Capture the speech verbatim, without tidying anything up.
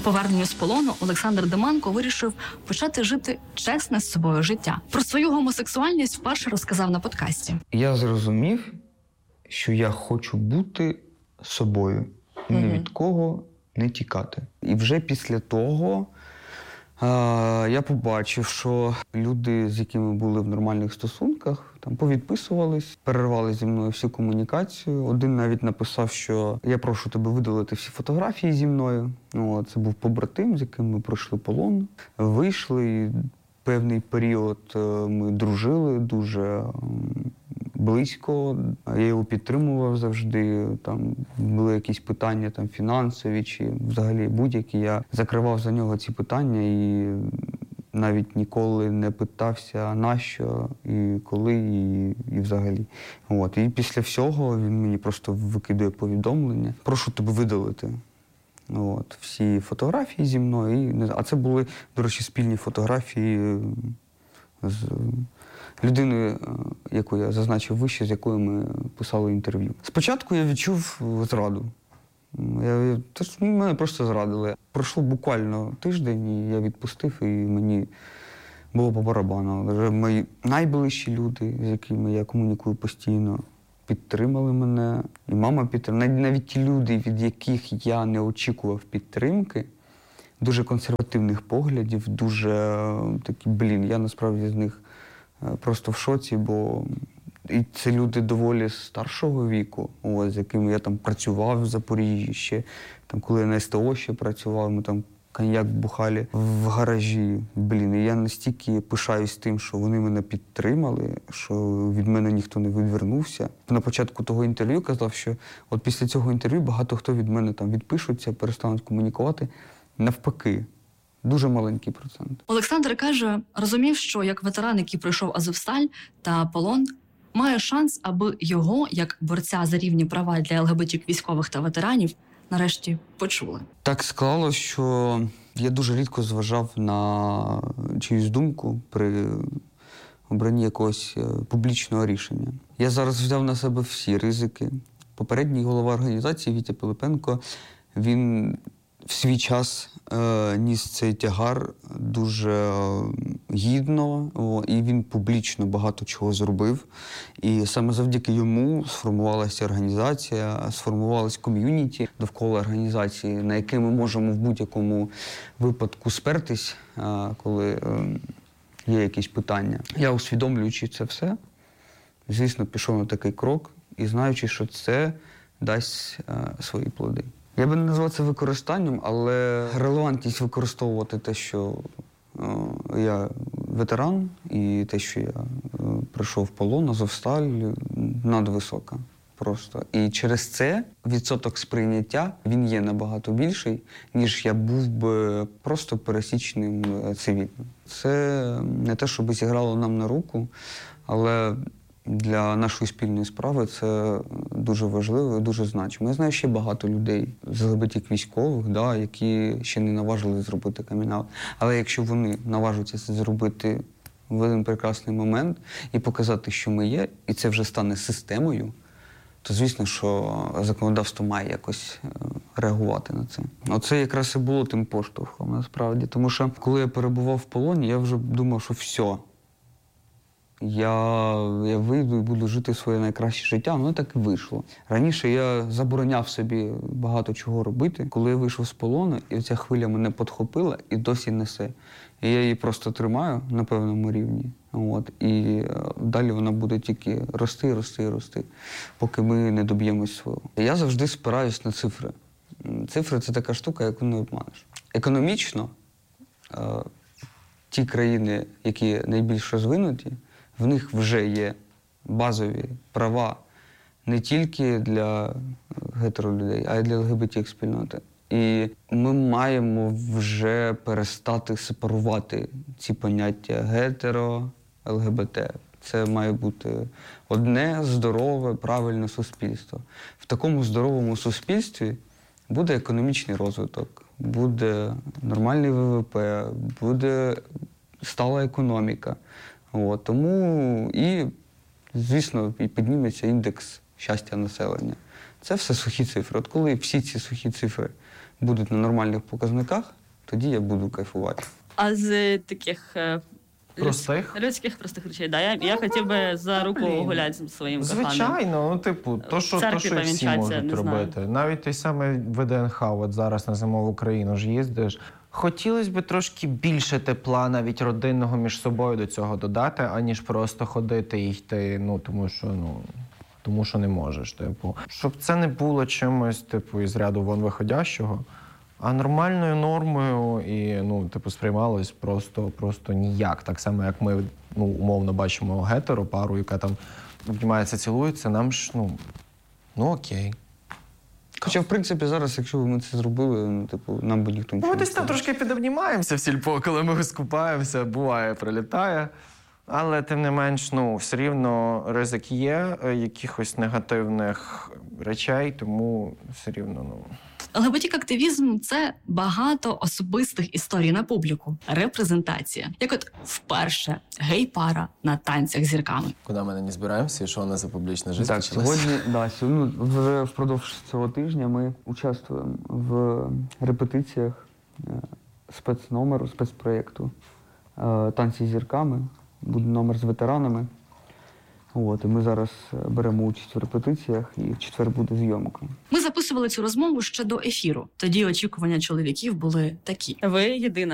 поверненню з полону Олександр Деманко вирішив почати жити чесне з собою життя. Про свою гомосексуальність вперше розказав на подкасті. Я зрозумів, що я хочу бути собою. Ні Угу. від кого не тікати. І вже після того е- я побачив, що люди, з якими були в нормальних стосунках, там повідписувались, перервали зі мною всю комунікацію. Один навіть написав, що я прошу тебе видалити всі фотографії зі мною. Ну, це був побратим, з яким ми пройшли полон. Вийшли, і певний період ми дружили дуже близько. Я його підтримував завжди. Там були якісь питання там, фінансові чи взагалі будь-які. Я закривав за нього ці питання і навіть ніколи не питався, нащо, і коли, і, і взагалі. От. І після всього він мені просто викидує повідомлення. Прошу тебе видалити. От. Всі фотографії зі мною. І... А це були, до речі, спільні фотографії з людиною, яку я зазначив вище, з якою ми писали інтерв'ю. Спочатку я відчув зраду. Я, тож, мене просто зрадили. Пройшло буквально тиждень, і я відпустив, і мені було по барабану. Вже мої найближчі люди, з якими я комунікую постійно, підтримали мене. І мама підтримала. Навіть ті люди, від яких я не очікував підтримки, дуже консервативних поглядів, дуже такі, блін, я насправді з них просто в шоці, бо і це люди доволі старшого віку, ось, з якими я там працював в Запоріжжі ще, там, коли я на ес те о ще працював, ми там коньяк бухали в гаражі. Блін, і я настільки пишаюсь тим, що вони мене підтримали, що від мене ніхто не відвернувся. На початку того інтерв'ю казав, що от після цього інтерв'ю багато хто від мене там відпишуться, перестануть комунікувати. Навпаки. Дуже маленький процент. Олександр каже, розумів, що як ветеран, який пройшов Азовсталь та полон, має шанс, аби його, як борця за рівні права для ел ге бе те військових та ветеранів, нарешті почули. Так склалося, що я дуже рідко зважав на чиюсь думку при обранні якогось публічного рішення. Я зараз взяв на себе всі ризики. Попередній голова організації Вітя Пилипенко, він в свій час е, ніс цей тягар дуже гідно, о, і він публічно багато чого зробив. І саме завдяки йому сформувалася організація, сформувалась ком'юніті довкола організації, на яке ми можемо в будь-якому випадку спертись, е, коли е, є якісь питання. Я, усвідомлюючи це все, звісно, пішов на такий крок і знаючи, що це дасть е, свої плоди. Я би не назвав це використанням, але релевантність використовувати те, що о, я ветеран, і те, що я о, прийшов в полон, Азовсталь, надвисока просто. І через це відсоток сприйняття, він є набагато більший, ніж я був би просто пересічним цивільним. Це не те, щоб зіграло нам на руку, але для нашої спільної справи це дуже важливо і дуже значимо. Я знаю ще багато людей з ел ге бе те військових, да, які ще не наважили зробити камін-аут. Але якщо вони наважаться це зробити в один прекрасний момент і показати, що ми є, і це вже стане системою, то звісно, що законодавство має якось реагувати на це. Оце якраз і було тим поштовхом, насправді. Тому що, коли я перебував в полоні, я вже думав, що все. Я, я вийду і буду жити своє найкраще життя, воно так і вийшло. Раніше я забороняв собі багато чого робити. Коли я вийшов з полону, і ця хвиля мене підхопила і досі несе. І я її просто тримаю на певному рівні. От, і далі вона буде тільки рости, рости, рости, поки ми не доб'ємось свого. Я завжди спираюсь на цифри. Цифри – це така штука, яку не обманеш. Економічно е, ті країни, які найбільш розвинуті, в них вже є базові права не тільки для гетеролюдей, а й для ел ге бе те спільноти. І ми маємо вже перестати сепарувати ці поняття гетеро, ел ге бе те. Це має бути одне здорове, правильне суспільство. В такому здоровому суспільстві буде економічний розвиток, буде нормальний ве ве пе, буде стала економіка. От, тому і, звісно, і підніметься індекс щастя населення. Це все сухі цифри. От коли всі ці сухі цифри будуть на нормальних показниках, тоді я буду кайфувати. А з таких е, Простих? людсь- людських простих речей, да. Я, я хотів би за руку блін. гуляти зі своїм коханим. Звичайно, ну типу, то, що, В то, церкві що і всі повінчатися, можуть не знаю. робити. Навіть той самий ВДНХ, от зараз на зимову країну ж їздиш. Хотілося б трошки більше тепла, навіть родинного між собою до цього додати, аніж просто ходити і йти, ну тому що ну. Тому що не можеш, типу. Щоб це не було чимось, типу, із ряду вон виходящого, а нормальною нормою і, ну, типу, сприймалось просто, просто ніяк. Так само, як ми, ну, умовно бачимо гетеропару, яка там обнімається, цілується, нам ж, ну, ну окей. Хоча, в принципі, зараз, якщо б ми це зробили, ну, типу, нам би ніхто нічого Ми не десь там сказав. трошки підобнімаємося в сільпо, коли ми скупаємося, буває, прилітає. Але, тим не менш, ну, все рівно ризик є е, якихось негативних речей, тому все рівно, ну... ЛГБТ-активізм – це багато особистих історій на публіку. Репрезентація. Як от вперше гей-пара на танцях з зірками. Куди ми не збираємося і що у нас за публічна життя? Так, сьогодні, да, сьогодні, ну, вже впродовж цього тижня ми участвуємо в репетиціях е, спецномеру, спецпроєкту е, «Танці з зірками». Буде номер з ветеранами. От, і ми зараз беремо участь в репетиціях, і в четвер буде зйомка. Ми записували цю розмову ще до ефіру. Тоді очікування чоловіків були такі. Ви єдина